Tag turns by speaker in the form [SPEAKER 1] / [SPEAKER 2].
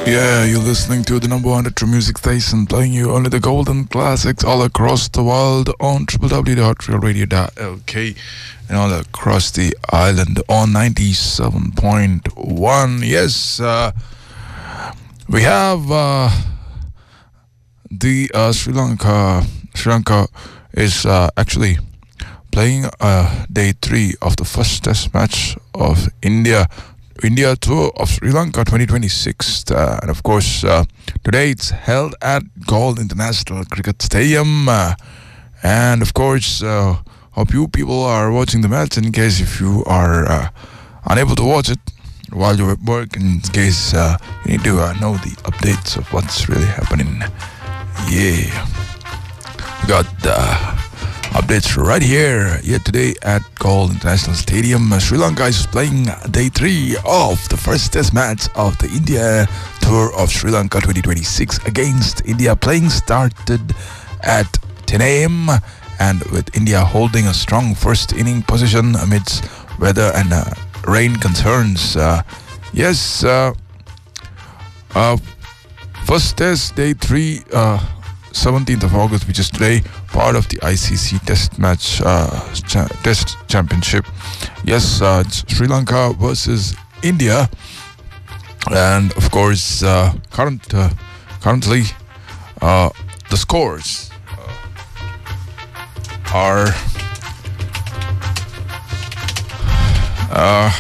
[SPEAKER 1] Yeah, you're listening to the number one retro music station, playing you only the golden classics all across the world on www.realradio.lk and all across the island on 97.1. Yes, we have the Sri Lanka. Sri Lanka is actually playing day 3 of the first test match of India tour of Sri Lanka 2026, and of course today it's held at Galle International Cricket Stadium, and of course hope you people are watching the match. In case if you are unable to watch it while you're at work, in case you need to know the updates of what's really happening, yeah, we got updates right here. Yet today at Galle International Stadium, Sri Lanka is playing day 3 of the first test match of the India tour of Sri Lanka 2026 against India. Playing started at 10 a.m. and with India holding a strong first inning position amidst weather and rain concerns. First test day 3, 17th of August, which is today, part of the ICC Test Match Test Championship. Yes, it's Sri Lanka versus India, and of course, currently, the scores are